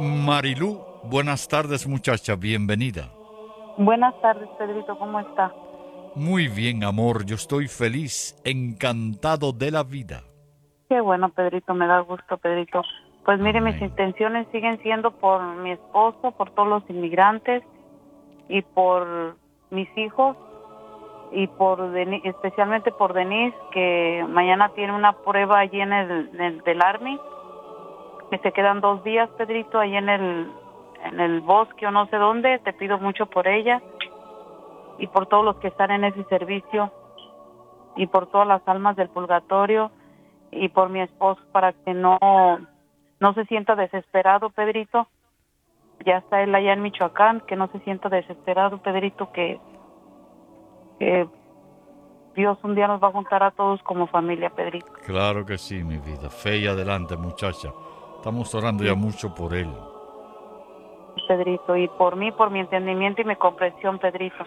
Marilú, buenas tardes muchacha, bienvenida. Buenas tardes, Pedrito, ¿cómo está? Muy bien, amor, yo estoy feliz, encantado de la vida. Qué bueno, Pedrito, me da gusto, Pedrito. Pues mire, mis Amén. intenciones siguen siendo por mi esposo, por todos los inmigrantes y por mis hijos y por especialmente por Denise, que mañana tiene una prueba allí del Army, que se quedan 2 días, Pedrito, allí en el bosque o no sé dónde. Te pido mucho por ella y por todos los que están en ese servicio y por todas las almas del purgatorio y por mi esposo, para que no se sienta desesperado, Pedrito. Ya está él allá en Michoacán, que no se sienta desesperado, Pedrito, que Dios un día nos va a juntar a todos como familia, Pedrito. Claro que sí, mi vida. Fe y adelante, muchacha. Estamos orando ya Sí, mucho por él. Pedrito, y por mí, por mi entendimiento y mi comprensión, Pedrito.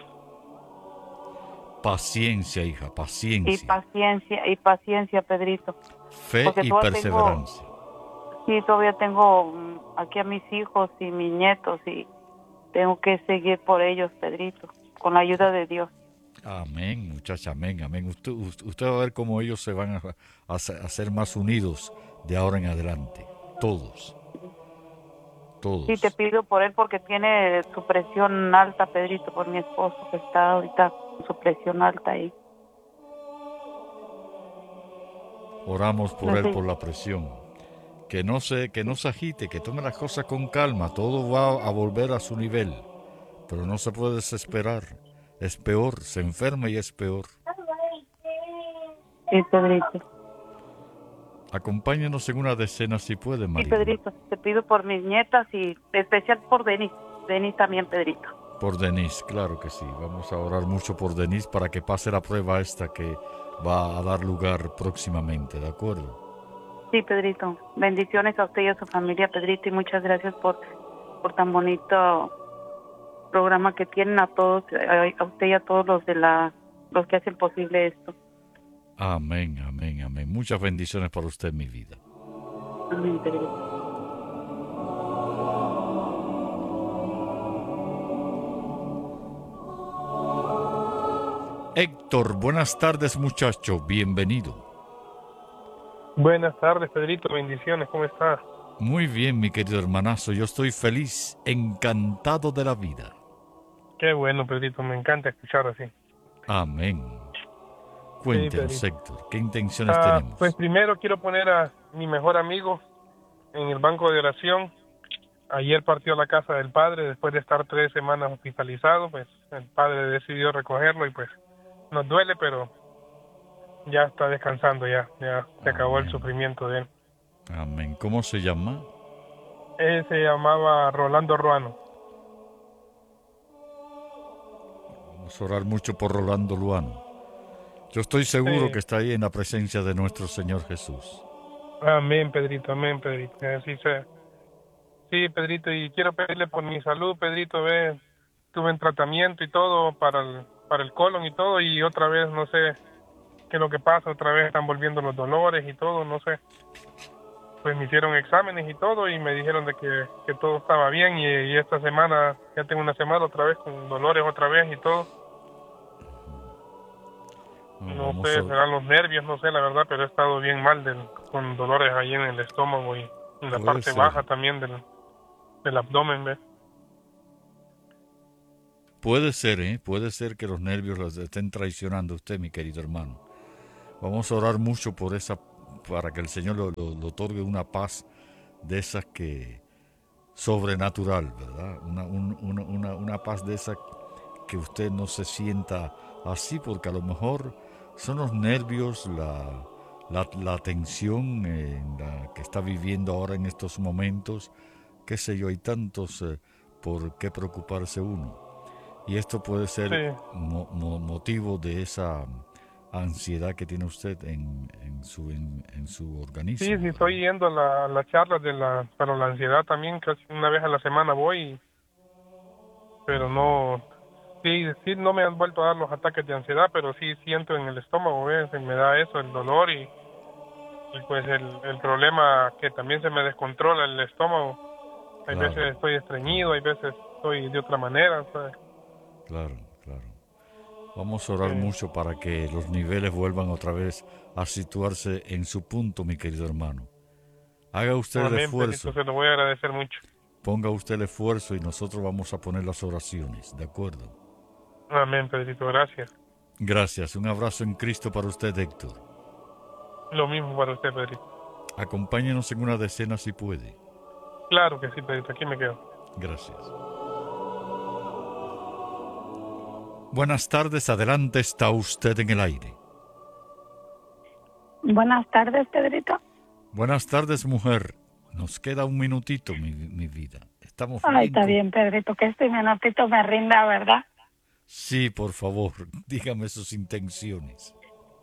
Paciencia, hija, paciencia. Y paciencia, Pedrito. Fe Porque y perseverancia. todavía tengo aquí a mis hijos y mis nietos y tengo que seguir por ellos, Pedrito, con la ayuda de Dios. Amén, muchacha, amén, amén. Usted va a ver cómo ellos se van a ser más unidos de ahora en adelante. Todos, Sí, te todos. pido por él porque tiene su presión alta, Pedrito, por mi esposo que está ahorita con su presión alta ahí. Oramos por No él, sé. por la presión. Que no se agite, que tome las cosas con calma. Todo va a volver a su nivel. Pero no se puede desesperar. Es peor, se enferma y es peor. Sí, Pedrito. Acompáñenos en una decena si puede, Sí, Marilu. Pedrito, te pido por mis nietas y especial por Denis. Denis también, Pedrito. Por Denise, claro que sí. Vamos a orar mucho por Denise para que pase la prueba esta que va a dar lugar próximamente, ¿de acuerdo? Sí, Pedrito. Bendiciones a usted y a su familia, Pedrito, y muchas gracias por tan bonito programa que tienen, a todos, a usted y a todos los que hacen posible esto. Amén, amén, amén. Muchas bendiciones para usted, mi vida. Amén, Pedrito. Héctor, buenas tardes, muchacho. Bienvenido. Buenas tardes, Pedrito, bendiciones, ¿cómo está? Muy bien, mi querido hermanazo. Yo estoy feliz, encantado de la vida. Qué bueno, Pedrito, me encanta escuchar así. Amén. Sí, Cuéntenos, Pedrito. Héctor, ¿qué intenciones Pues tenemos? primero quiero poner a mi mejor amigo en el banco de oración. Ayer partió a la casa del padre después de estar 3 semanas hospitalizado, pues el padre decidió recogerlo y pues nos duele, pero ya está descansando, ya se acabó el Amén. sufrimiento de él. Amén. ¿Cómo se llama? Él se llamaba Rolando Ruano. Vamos a orar mucho por Rolando Luano. Yo estoy seguro que Sí, está ahí en la presencia de nuestro Señor Jesús. amén, Pedrito, que así sea. Sí, Pedrito, y quiero pedirle por mi salud, Pedrito, ve, tuve en tratamiento y todo para el colon y todo, y otra vez no sé qué es lo que pasa, otra vez están volviendo los dolores y todo, no sé. Pues me hicieron exámenes y todo y me dijeron de que todo estaba bien y esta semana, ya tengo una semana otra vez con dolores otra vez y todo. No, No vamos a... sé, serán los nervios, no sé la verdad, pero he estado bien mal con dolores ahí en el estómago y en la Puede parte ser. baja también del abdomen, ¿ves? Puede ser, ¿eh? Puede ser que los nervios los estén traicionando a usted, mi querido hermano. Vamos a orar mucho por esa, para que el Señor le otorgue una paz de esas que sobrenatural, ¿verdad? Una paz de esa que usted no se sienta así, porque a lo mejor son los nervios, la tensión que está viviendo ahora en estos momentos, qué sé yo, hay tantos por qué preocuparse uno. Y esto puede Sí. ser motivo de esa ansiedad que tiene usted en su Sí, sí, organismo, estoy ¿verdad? yendo a las charlas para la ansiedad también, casi una vez a la semana voy, pero no, sí, sí, no me han vuelto a dar los ataques de ansiedad, pero sí siento en el estómago, ¿ves? Me da eso, el dolor y pues el problema que también se me descontrola el estómago Hay Claro. veces estoy estreñido, hay veces estoy de otra manera, ¿sabes? Claro, claro. Vamos a orar mucho para que los niveles vuelvan otra vez a situarse en su punto, mi querido hermano. Haga usted el Amén, esfuerzo, Pedrito, se lo voy a agradecer mucho. ponga usted el esfuerzo y nosotros vamos a poner las oraciones, ¿de acuerdo? Amén, Pedrito, gracias. Gracias, un abrazo en Cristo para usted, Héctor. Lo mismo para usted, Pedrito. Acompáñenos en una decena si puede. Claro que sí, Pedrito, aquí me quedo. Gracias. Buenas tardes, adelante, está usted en el aire. Buenas tardes, Pedrito. Buenas tardes, mujer. Nos queda un minutito, mi vida. Estamos Ay, está con- bien, Pedrito, que este minutito me rinda, ¿verdad? Sí, por favor, dígame sus intenciones.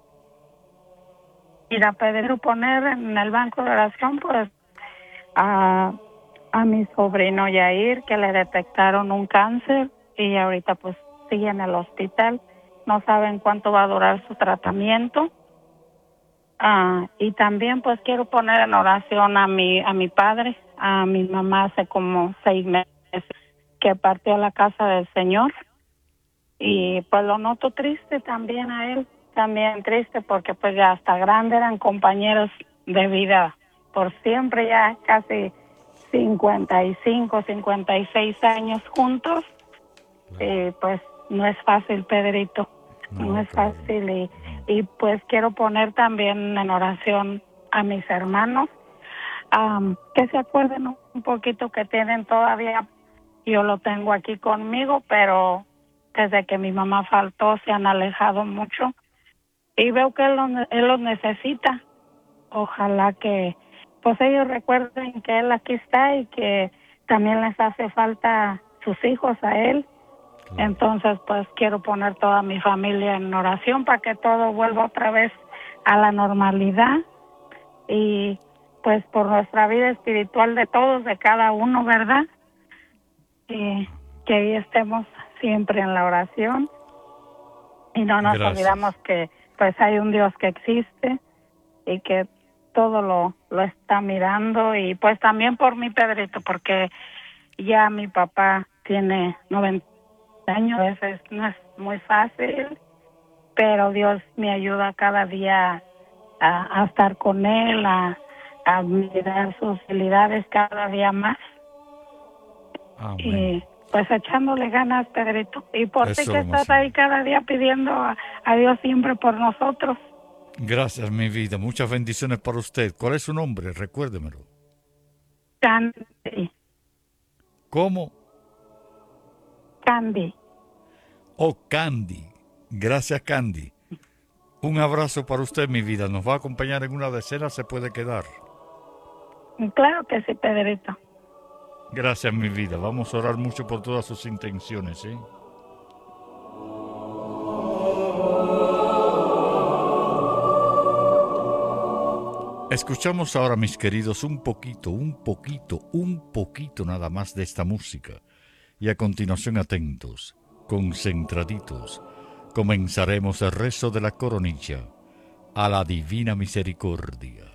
Mira, Pedro, poner en el banco de oración, pues, a mi sobrino Yair, que le detectaron un cáncer y ahorita, pues, sigue en el hospital. No saben cuánto va a durar su tratamiento. Y también, pues, quiero poner en oración a mi padre. A mi mamá hace como 6 meses que partió a la casa del Señor. Y pues lo noto triste también a él, también triste porque pues ya hasta grande eran compañeros de vida por siempre, ya casi 55, 56 años juntos. Pues no es fácil, Pedrito, no es claro. fácil y pues quiero poner también en oración a mis hermanos, que se acuerden un poquito que tienen todavía, yo lo tengo aquí conmigo, pero desde que mi mamá faltó se han alejado mucho y veo que él los necesita. Ojalá que pues ellos recuerden que él aquí está y que también les hace falta sus hijos a él. Claro. Entonces pues quiero poner toda mi familia en oración para que todo vuelva otra vez a la normalidad y pues por nuestra vida espiritual de todos, de cada uno, ¿verdad? Y que ahí estemos siempre en la oración y no nos Gracias. olvidamos que pues hay un Dios que existe y que todo lo está mirando y pues también por mi Pedrito, porque ya mi papá tiene 90 años, a veces no es muy fácil, pero Dios me ayuda cada día a estar con él, a mirar sus habilidades cada día más. Amén. Y pues echándole ganas, Pedrito. Y por ti Eso que es lo más estás ahí cada día pidiendo a Dios siempre por nosotros. Gracias, mi vida. Muchas bendiciones para usted. ¿Cuál es su nombre? Recuérdemelo. Candy. ¿Cómo? Candy. Oh, Candy. Gracias, Candy. Un abrazo para usted, mi vida. Nos va a acompañar en una decena, se puede quedar. Claro que sí, Pedrito. Gracias, mi vida. Vamos a orar mucho por todas sus intenciones, ¿sí? Escuchamos ahora, mis queridos, un poquito nada más de esta música. Y a continuación, atentos, concentraditos, comenzaremos el rezo de la coronilla a la divina misericordia.